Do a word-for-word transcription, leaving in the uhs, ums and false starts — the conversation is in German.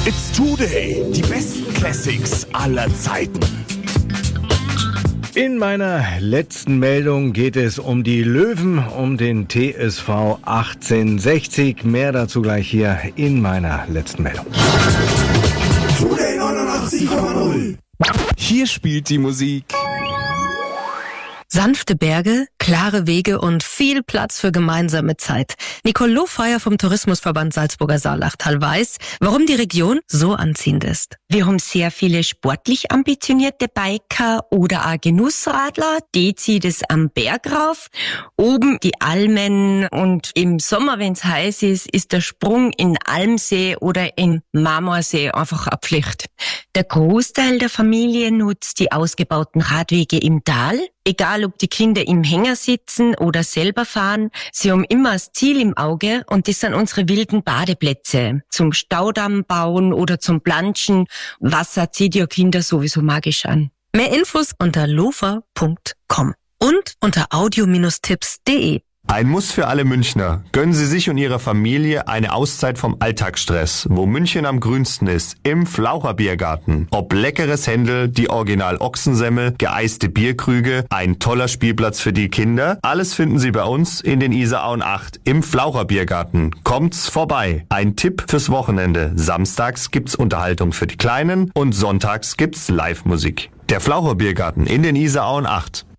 It's Today, die besten Classics aller Zeiten. In meiner letzten Meldung geht es um die Löwen, um den T S V achtzehnhundertsechzig. Mehr dazu gleich hier in meiner letzten Meldung. Today neunundachtzig Komma null. Hier spielt die Musik. Sanfte Berge, klare Wege und viel Platz für gemeinsame Zeit. Nicole Lohfeier vom Tourismusverband Salzburger Saarlachtal weiß, warum die Region so anziehend ist. Wir haben sehr viele sportlich ambitionierte Biker oder auch Genussradler, die ziehen das am Berg rauf. Oben die Almen und im Sommer, wenn es heiß ist, ist der Sprung in Almsee oder in Marmorsee einfach eine Pflicht. Der Großteil der Familie nutzt die ausgebauten Radwege im Tal. Egal, ob die Kinder im Hänger sitzen oder selber fahren, sie haben immer das Ziel im Auge und das sind unsere wilden Badeplätze. Zum Staudamm bauen oder zum Planschen. Wasser zieht ja Kinder sowieso magisch an. Mehr Infos unter lofa punkt com und unter audio Bindestrich tipps punkt de. Ein Muss für alle Münchner. Gönnen Sie sich und Ihrer Familie eine Auszeit vom Alltagsstress, wo München am grünsten ist, im Flaucherbiergarten. Ob leckeres Händel, die Original-Ochsensemmel, geeiste Bierkrüge, ein toller Spielplatz für die Kinder, alles finden Sie bei uns in den Isarauen acht im Flaucherbiergarten. Kommt's vorbei. Ein Tipp fürs Wochenende. Samstags gibt's Unterhaltung für die Kleinen und sonntags gibt's Live-Musik. Der Flaucherbiergarten in den Isarauen acht.